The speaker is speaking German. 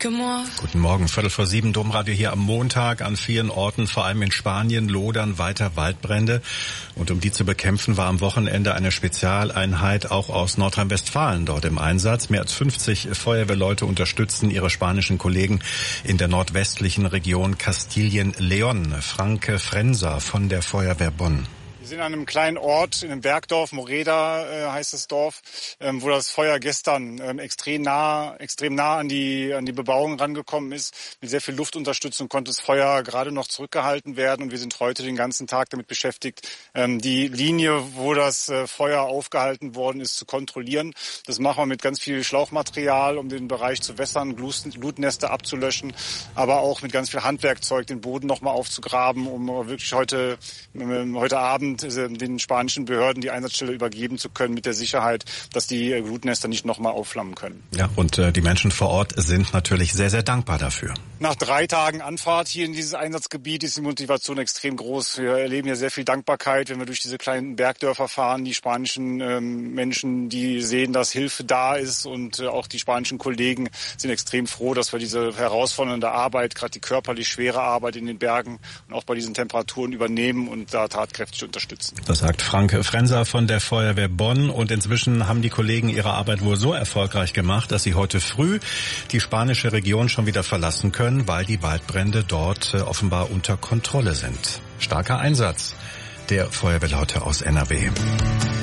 Guten Morgen, 6:45, Domradio hier am Montag. An vielen Orten, vor allem in Spanien, lodern weiter Waldbrände. Und um die zu bekämpfen, war am Wochenende eine Spezialeinheit auch aus Nordrhein-Westfalen dort im Einsatz. Mehr als 50 Feuerwehrleute unterstützen ihre spanischen Kollegen in der nordwestlichen Region Kastilien-León. Frank Frenser von der Feuerwehr Bonn. Wir sind an einem kleinen Ort, in einem Bergdorf, Moreda heißt das Dorf, wo das Feuer gestern extrem nah an die Bebauung rangekommen ist. Mit sehr viel Luftunterstützung konnte das Feuer gerade noch zurückgehalten werden und wir sind heute den ganzen Tag damit beschäftigt, die Linie, wo das Feuer aufgehalten worden ist, zu kontrollieren. Das machen wir mit ganz viel Schlauchmaterial, um den Bereich zu wässern, Glutnester abzulöschen, aber auch mit ganz viel Handwerkzeug, den Boden nochmal aufzugraben, um wirklich heute Abend den spanischen Behörden die Einsatzstelle übergeben zu können mit der Sicherheit, dass die Glutnester nicht nochmal aufflammen können. Ja, und die Menschen vor Ort sind natürlich sehr, sehr dankbar dafür. Nach 3 Tagen Anfahrt hier in dieses Einsatzgebiet ist die Motivation extrem groß. Wir erleben hier sehr viel Dankbarkeit, wenn wir durch diese kleinen Bergdörfer fahren. Die spanischen Menschen, die sehen, dass Hilfe da ist und auch die spanischen Kollegen sind extrem froh, dass wir diese herausfordernde Arbeit, gerade die körperlich schwere Arbeit in den Bergen und auch bei diesen Temperaturen übernehmen und da tatkräftig unterstützen. Das sagt Frank Frenser von der Feuerwehr Bonn. Und inzwischen haben die Kollegen ihre Arbeit wohl so erfolgreich gemacht, dass sie heute früh die spanische Region schon wieder verlassen können, weil die Waldbrände dort offenbar unter Kontrolle sind. Starker Einsatz der Feuerwehrleute aus NRW.